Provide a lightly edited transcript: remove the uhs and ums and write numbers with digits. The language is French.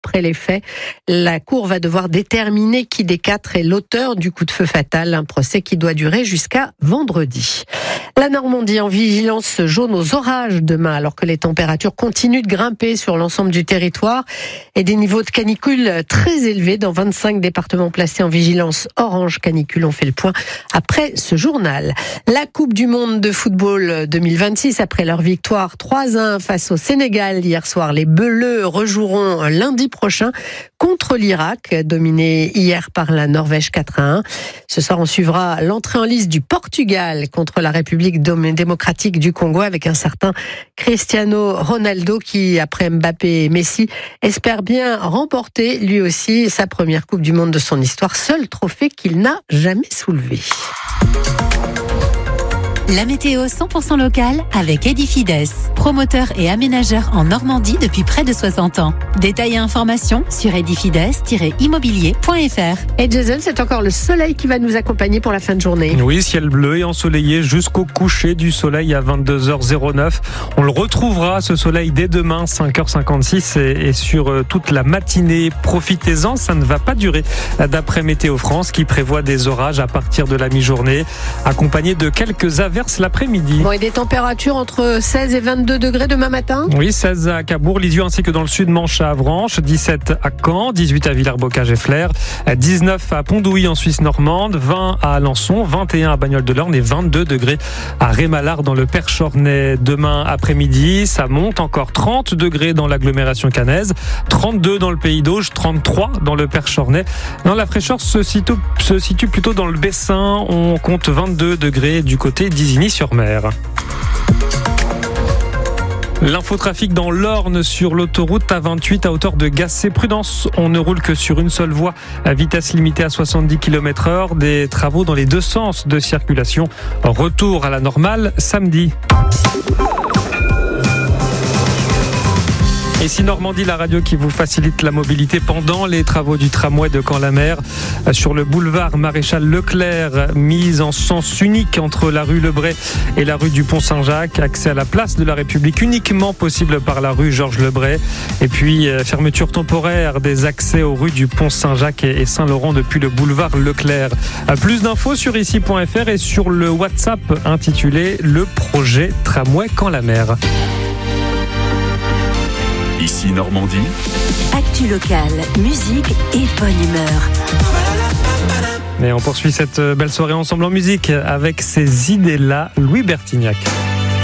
après les faits. La Cour va devoir déterminer qui des 4 est l'auteur du coup de feu fatal. Un procès qui doit durer jusqu'à vendredi. La Normandie en vigilance jaune aux orages demain, alors que les températures continuent de grimper sur l'ensemble du territoire et des niveaux de canicule très élevés dans 25 départements placés en vigilance orange canicule. On fait le point après ce journal. La Coupe du Monde de football 2026, après leur victoire 3-1 face au Sénégal hier soir, les Bleus rejoueront lundi prochain contre l'Irak, dominé hier par la Norvège 4-1. Ce soir, on suivra l'entrée en lice du Portugal contre la République démocratique du Congo avec un certain Cristiano Ronaldo qui, après Mbappé et Messi, espère bien remporter lui aussi sa première Coupe du Monde de son histoire, seul trophée qu'il n'a jamais soulevé. La météo 100% locale avec Edifides, promoteur et aménageur en Normandie depuis près de 60 ans. Détails et informations sur edifides-immobilier.fr. Et Jason, c'est encore le soleil qui va nous accompagner pour la fin de journée. Oui, ciel bleu et ensoleillé jusqu'au coucher du soleil à 22h09. On le retrouvera, ce soleil, dès demain, 5h56 et sur toute la matinée. Profitez-en, ça ne va pas durer. D'après Météo France, qui prévoit des orages à partir de la mi-journée, accompagnés de quelques averses l'après-midi. Bon, et des températures entre 16 et 22 degrés demain matin ? Oui, 16 à Cabourg, Lisieux ainsi que dans le sud Manche à Avranches, 17 à Caen, 18 à Villers-Bocage et Flers, 19 à Pont-Douy en Suisse normande, 20 à Alençon, 21 à Bagnoles-de-l'Orne et 22 degrés à Rémalard dans le Perche-Ornais. Demain après-midi, ça monte encore 30 degrés dans l'agglomération caennaise, 32 dans le Pays d'Auge, 33 dans le Perche-Ornais. Dans la fraîcheur se situe plutôt dans le Bessin, on compte 22 degrés du côté d'Isigny-sur-Mer. L'infotrafic dans l'Orne sur l'autoroute A28 à hauteur de Gassé. Prudence, on ne roule que sur une seule voie à vitesse limitée à 70 km/h. Des travaux dans les deux sens de circulation. Retour à la normale samedi. Ici Normandie, la radio qui vous facilite la mobilité pendant les travaux du tramway de Caen-la-Mer. Sur le boulevard Maréchal Leclerc, mise en sens unique entre la rue Lebray et la rue du Pont-Saint-Jacques. Accès à la place de la République uniquement possible par la rue Georges Lebray. Et puis fermeture temporaire des accès aux rues du Pont-Saint-Jacques et Saint-Laurent depuis le boulevard Leclerc. Plus d'infos sur ici.fr et sur le WhatsApp intitulé Le projet tramway Caen-la-Mer. Ici Normandie. Actu locale, musique et bonne humeur. Et on poursuit cette belle soirée ensemble en musique avec ces idées-là, Louis Bertignac.